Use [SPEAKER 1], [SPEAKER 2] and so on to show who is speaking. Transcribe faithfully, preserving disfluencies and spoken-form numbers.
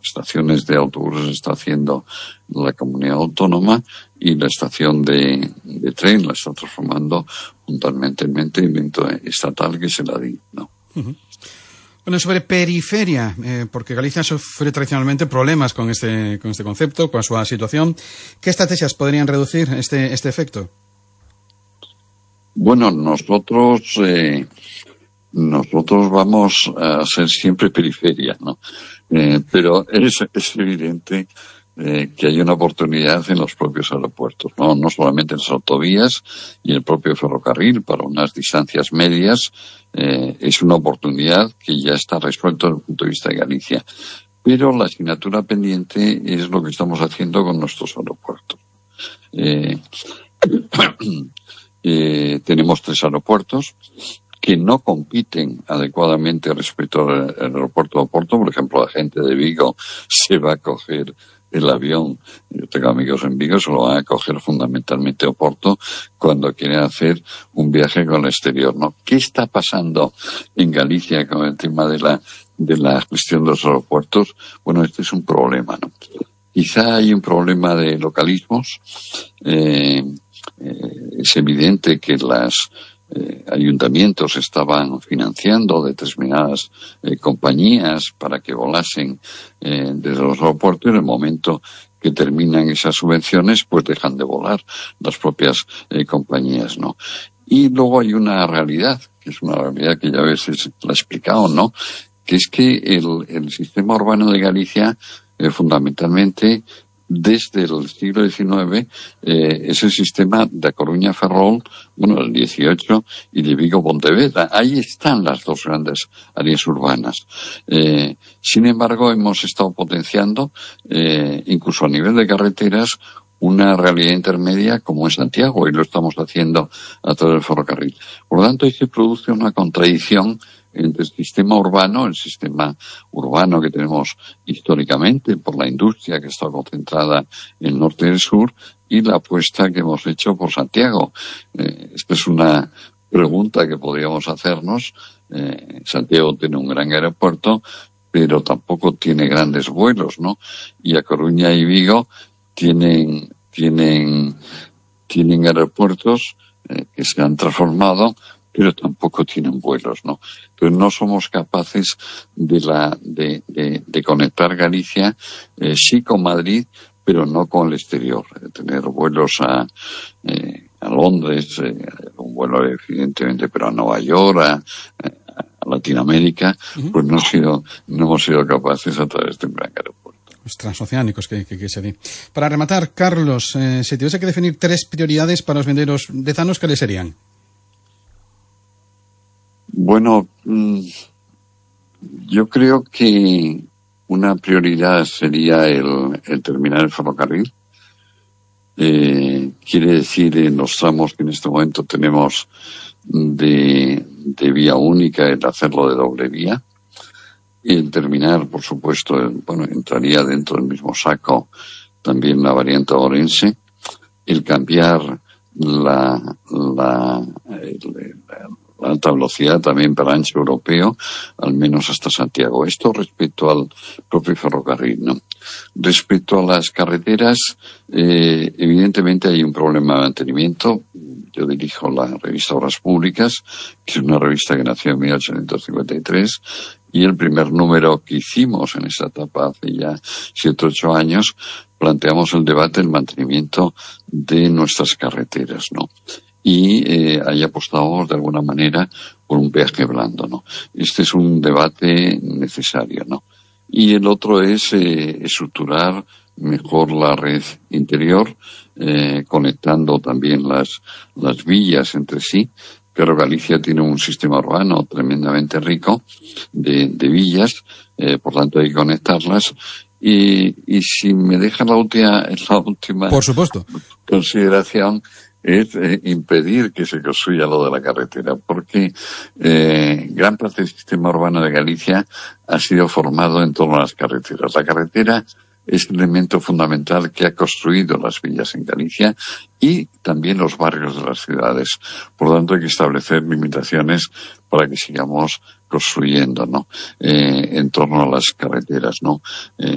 [SPEAKER 1] estaciones de autobuses está haciendo la comunidad autónoma, y la estación de, de tren la está transformando puntualmente en mantenimiento estatal, que es el A D I, ¿no?
[SPEAKER 2] Uh-huh. Bueno, sobre periferia, eh, porque Galicia sufre tradicionalmente problemas con este, con este concepto, con su situación. ¿Qué estrategias podrían reducir este, este efecto?
[SPEAKER 1] Bueno, nosotros eh, nosotros vamos a ser siempre periferia, ¿no? Eh, pero es, es evidente eh, que hay una oportunidad en los propios aeropuertos, ¿no? No solamente en las autovías y el propio ferrocarril para unas distancias medias. Eh, es una oportunidad que ya está resuelto desde el punto de vista de Galicia. Pero la asignatura pendiente es lo que estamos haciendo con nuestros aeropuertos. Eh, Eh, tenemos tres aeropuertos que no compiten adecuadamente respecto al aeropuerto de Oporto. Por ejemplo, la gente de Vigo se va a coger el avión, yo tengo amigos en Vigo, se lo van a coger fundamentalmente a Oporto cuando quieren hacer un viaje con el exterior, ¿no? ¿Qué está pasando en Galicia con el tema de la de la gestión de los aeropuertos? Bueno, este es un problema, ¿no? Quizá hay un problema de localismos. Eh, Eh, es evidente que los eh, ayuntamientos estaban financiando determinadas eh, compañías para que volasen eh, desde los aeropuertos, y en el momento que terminan esas subvenciones, pues dejan de volar las propias eh, compañías, ¿no? Y luego hay una realidad, que es una realidad que ya a veces la he explicado, ¿no? Que es que el, el sistema urbano de Galicia, eh, fundamentalmente, desde el siglo diecinueve, eh, es el sistema de A Coruña Ferrol, bueno, el dieciocho, y de Vigo Pontevedra. Ahí están las dos grandes áreas urbanas. Eh, sin embargo, hemos estado potenciando, eh, incluso a nivel de carreteras, una realidad intermedia como es Santiago, y lo estamos haciendo a través del ferrocarril. Por lo tanto, ahí se produce una contradicción entre el sistema urbano, el sistema urbano que tenemos históricamente por la industria que está concentrada en el norte y el sur, y la apuesta que hemos hecho por Santiago. Eh, esta es una pregunta que podríamos hacernos. Eh, Santiago tiene un gran aeropuerto, pero tampoco tiene grandes vuelos, ¿no? Y A Coruña y Vigo tienen, tienen, tienen aeropuertos eh, que se han transformado, pero tampoco tienen vuelos, ¿no? Entonces no somos capaces de la de, de, de conectar Galicia, eh, sí con Madrid, pero no con el exterior. De tener vuelos a, eh, a Londres, eh, un vuelo evidentemente, pero a Nueva York, a, a Latinoamérica, uh-huh. pues no, sido, no hemos sido capaces a través de un gran aeropuerto.
[SPEAKER 2] Los transoceánicos que, que, que se di. Para rematar, Carlos, eh, si tuviese que definir tres prioridades para los venderos dezanos, ¿cuáles serían?
[SPEAKER 1] Bueno, yo creo que una prioridad sería el, el terminar el ferrocarril. Eh, quiere decir, en los tramos que en este momento tenemos de, de vía única, el hacerlo de doble vía. El terminar, por supuesto, el, bueno, entraría dentro del mismo saco también la variante orense. El cambiar la, la, el, la la alta velocidad también para ancho europeo, al menos hasta Santiago. Esto respecto al propio ferrocarril, ¿no? Respecto a las carreteras, eh, evidentemente hay un problema de mantenimiento. Yo dirijo la revista Obras Públicas, que es una revista que nació en mil ochocientos cincuenta y tres, y el primer número que hicimos en esta etapa hace ya siete, ocho años, planteamos el debate del mantenimiento de nuestras carreteras, ¿no? Y eh, ahí apostamos de alguna manera por un peaje blando, ¿no? Este es un debate necesario, ¿no? Y el otro es eh, estructurar mejor la red interior, eh, conectando también las, las villas entre sí. Pero Galicia tiene un sistema urbano tremendamente rico de, de villas, eh, por tanto hay que conectarlas. Y, y si me deja la última, la última
[SPEAKER 2] por supuesto.
[SPEAKER 1] consideración, es eh, impedir que se construya lo de la carretera, porque eh, gran parte del sistema urbano de Galicia ha sido formado en torno a las carreteras. La carretera es el elemento fundamental que ha construido las villas en Galicia y también los barrios de las ciudades. Por lo tanto, hay que establecer limitaciones para que sigamos construyendo, ¿no? Eh, en torno a las carreteras, ¿no? Eh,